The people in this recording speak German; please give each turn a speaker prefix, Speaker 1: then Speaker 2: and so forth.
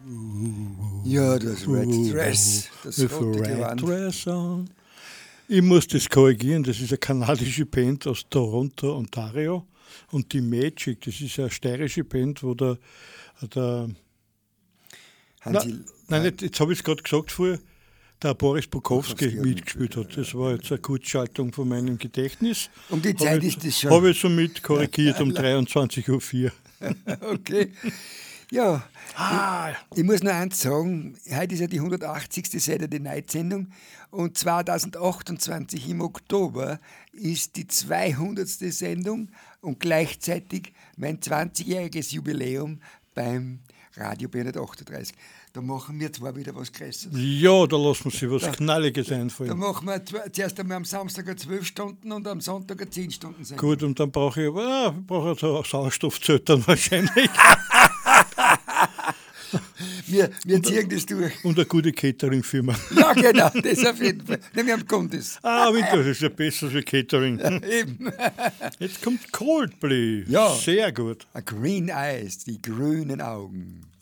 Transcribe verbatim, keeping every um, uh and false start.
Speaker 1: Ja, das Red Dress. Das
Speaker 2: With a
Speaker 1: rote
Speaker 2: red
Speaker 1: Gewand.
Speaker 2: dress on. Ich muss das korrigieren, das ist eine kanadische Band aus Toronto, Ontario. Und die Magic, das ist eine steirische Band, wo der... der
Speaker 1: Hansi,
Speaker 2: Nein, nicht, jetzt habe ich es gerade gesagt vorher, der Boris Bukowski
Speaker 1: Bukowski hat
Speaker 2: mitgespielt hat. Das war jetzt eine Kurzschaltung von meinem Gedächtnis.
Speaker 1: um die Zeit
Speaker 2: Habe
Speaker 1: ist das schon.
Speaker 2: Habe ich somit korrigiert um dreiundzwanzig Uhr vier.
Speaker 1: Okay. Ja,
Speaker 2: Ah,
Speaker 1: ich, ich muss nur eins sagen, heute ist ja die hundertachtzigste Saturday Night Sendung und zweitausendachtundzwanzig im Oktober ist die zweihundertste Sendung und gleichzeitig mein zwanzigjähriges Jubiläum beim Radio B hundertachtunddreißig. Da machen wir zwar wieder was Größeres.
Speaker 2: ja, da lassen wir sich was
Speaker 1: Da-
Speaker 2: Knalliges
Speaker 1: Da
Speaker 2: einfallen.
Speaker 1: machen wir zwe- zuerst einmal am Samstag eine zwölf Stunden und am Sonntag eine zehn Stunden Sendung.
Speaker 2: Gut, und dann brauche ich aber ah, ich brauche so Sauerstoffzelt dann wahrscheinlich.
Speaker 1: Wir, wir ziehen das durch.
Speaker 2: Und eine gute Catering-Firma.
Speaker 1: Ja, genau, das auf jeden Fall. Nein, wir haben Kundis.
Speaker 2: Ah, Winter, das ist ja besser für Catering.
Speaker 1: Eben.
Speaker 2: Jetzt kommt Coldplay.
Speaker 1: Ja.
Speaker 2: Sehr gut.
Speaker 1: A Green Eyes, die grünen Augen.